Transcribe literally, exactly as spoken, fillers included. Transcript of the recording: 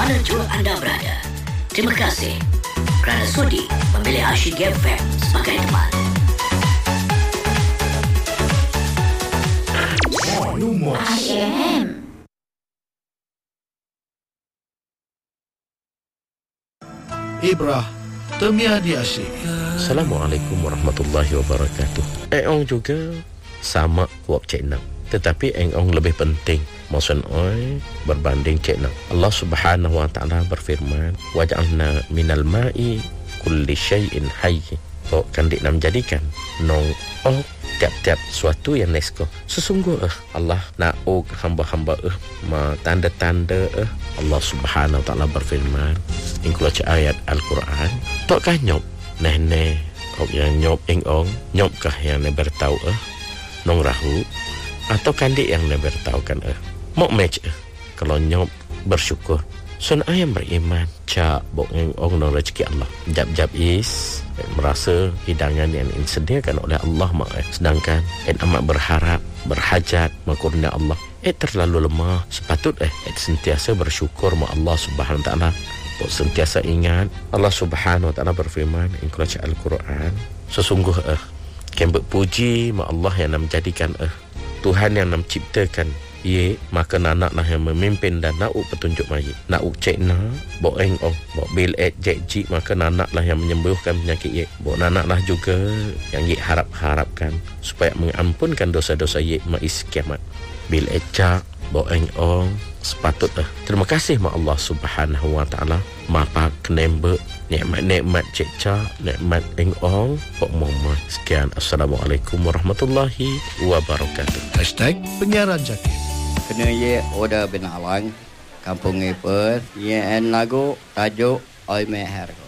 mana jua anda berada. Terima kasih kerana sudi memilih Asyik F M sebagai teman. Asyik F M. Ibrah, Temia di Asyik. Assalamualaikum warahmatullahi wabarakatuh. Eng juga sama wap Cik Nam, tetapi eng ong lebih penting. Maksud oi berbanding Cik Nam. Allah Subhanahu wa taala berfirman, "Waj'alna minal ma'i kulli syai'in hayy." Oh, kan dik nam jadikan nong oh tiap-tiap suatu yang nesko. Sesungguh eh Allah nak oh hamba-hamba eh ma tanda-tanda eh Allah Subhanahu wa taala berfirman ingkulah ayat Al-Quran. Tok kah nyop neh-neh ok yang nyop ing ong nyop kah yang ne bertau eh nong rahu atau kandik yang ne bertau kan eh mok match eh kalau nyop bersyukur. Sun ayam beriman cak bok ing ong nong rezeki Allah. Jap-jap is merasa hidangan yang disediakan oleh Allah mak eh. Sedangkan eh amat berharap berhajat makurnia Allah eh terlalu lemah. Sepatut eh eh sentiasa bersyukur mak Allah Subhanahu wa taala. Bok sentiasa ingat Allah Subhanahu wa taala berfirman ing baca Al-Quran, sesungguh eh ken berpuji mak Allah yang nam jadikan eh Tuhan yang nam ciptakan ye, maka nanaklah yang memimpin dan nak petunjuk mayit. Nak cek na, bok eng ong, bok bil et jek ji, maka nanaklah yang menyembuhkan penyakit ye. Bok nanaklah juga yang ye harap-harapkan supaya mengampunkan dosa-dosa ye mais kiamat. Bil et cak, bok eng ong, sepatutlah terima kasih mak Allah Subhanahu wa taala mapa kenembe nikmat-nikmat cek cak, nikmat eng ong, bok mama. Sekian, assalamualaikum warahmatullahi wabarakatuh. Hashtag penyiaran Jakit. Kena ye Oda bin Alang, Kampung Ipur, ye en lagu tajuk Oi Meher.